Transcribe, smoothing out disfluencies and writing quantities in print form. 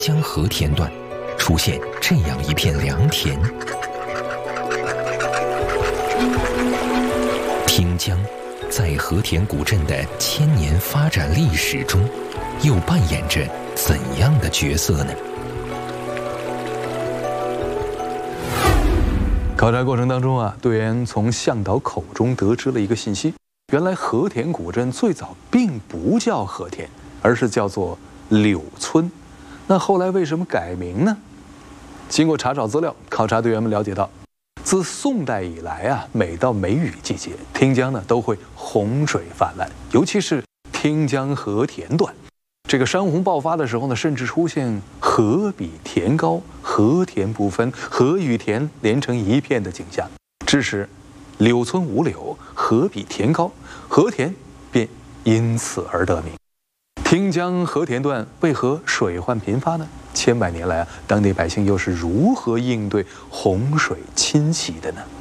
江和田段出现这样一片良田。汀江在和田古镇的千年发展历史中，又扮演着怎样的角色呢？ 考察过程当中啊，队员从向导口中得知了一个信息：原来和田古镇最早并不叫和田，而是叫做柳村。那后来为什么改名呢？经过查找资料，考察队员们了解到，自宋代以来啊，每到梅雨季节，汀江呢都会洪水泛滥，尤其是汀江和田段，这个山洪爆发的时候呢，甚至出现河比田高、和田不分、河与田连成一片的景象。致使柳村无柳，河比田高，和田便因此而得名。汀江和田段为何水患频发呢？千百年来啊，当地百姓又是如何应对洪水侵袭的呢？